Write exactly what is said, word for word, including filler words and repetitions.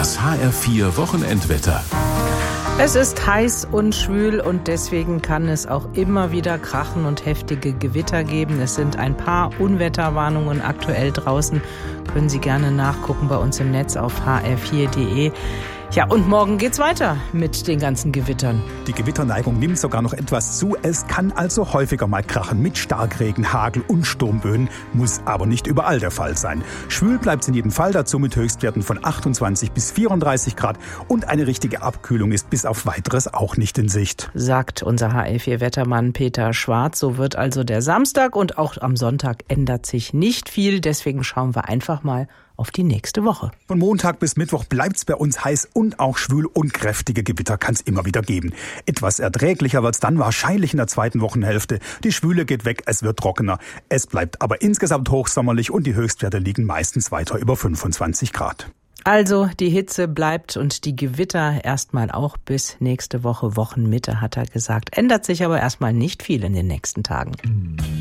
Das H R vier Wochenendwetter. Es ist heiß und schwül und deswegen kann es auch immer wieder krachen und heftige Gewitter geben. Es sind ein paar Unwetterwarnungen aktuell draußen. Können Sie gerne nachgucken bei uns im Netz auf h r vier punkt d e. Ja, und morgen geht's weiter mit den ganzen Gewittern. Die Gewitterneigung nimmt sogar noch etwas zu. Es kann also häufiger mal krachen mit Starkregen, Hagel und Sturmböen, muss aber nicht überall der Fall sein. Schwül bleibt es in jedem Fall, dazu mit Höchstwerten von achtundzwanzig bis vierunddreißig Grad und eine richtige Abkühlung ist bis auf Weiteres auch nicht in Sicht. Sagt unser H R vier Wettermann Peter Schwarz. So wird also der Samstag und auch am Sonntag ändert sich nicht viel. Deswegen schauen wir einfach mal auf die nächste Woche. Von Montag bis Mittwoch bleibt's bei uns heiß und auch schwül und kräftige Gewitter kann's immer wieder geben. Etwas erträglicher wird's dann wahrscheinlich in der zweiten Wochenhälfte. Die Schwüle geht weg, es wird trockener. Es bleibt aber insgesamt hochsommerlich und die Höchstwerte liegen meistens weiter über fünfundzwanzig Grad. Also die Hitze bleibt und die Gewitter erstmal auch bis nächste Woche Wochenmitte, hat er gesagt. Ändert sich aber erstmal nicht viel in den nächsten Tagen.